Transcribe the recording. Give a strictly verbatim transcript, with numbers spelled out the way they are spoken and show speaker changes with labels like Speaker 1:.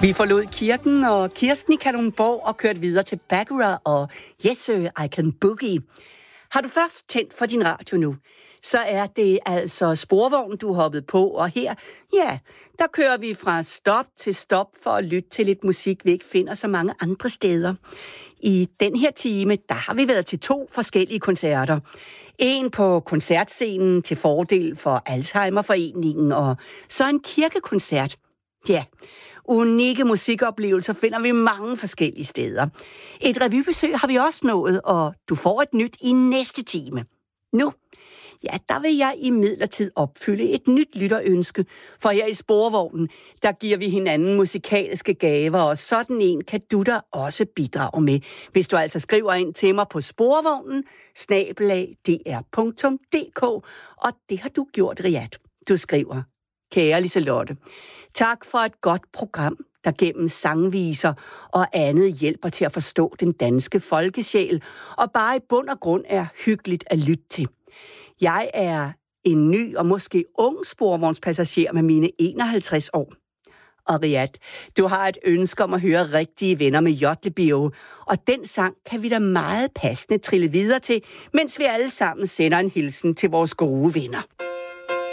Speaker 1: Vi forlod kirken og Kirsten i Kalundborg og kørte videre til Baccarat og Yes Sir, I Can Boogie. Har du først tændt for din radio nu, så er det altså Sporvognen, du er hoppet på, og her, ja, der kører vi fra stop til stop for at lytte til lidt musik, vi ikke finder så mange andre steder. I den her time, der har vi været til to forskellige koncerter. En på koncertscenen til fordel for Alzheimerforeningen, og så en kirkekoncert. Ja, unikke musikoplevelser finder vi mange forskellige steder. Et revybesøg har vi også nået, og du får et nyt i næste time. Nu, ja, der vil jeg imidlertid opfylde et nyt lytterønske, for her i Sporvognen, der giver vi hinanden musikalske gaver, og sådan en kan du da også bidrage med, hvis du altså skriver ind til mig på sporvognen snabel-a d r punktum d k, og det har du gjort, Riat. Du skriver: Kære Liselotte, tak for et godt program, der gennem sangviser og andet hjælper til at forstå den danske folkesjæl, og bare i bund og grund er hyggeligt at lytte til. Jeg er en ny og måske ung sporvognspassager med mine enoghalvtreds år. Og Riat, du har et ønske om at høre Rigtige Venner med Jotlebio, og den sang kan vi da meget passende trille videre til, mens vi alle sammen sender en hilsen til vores gode venner.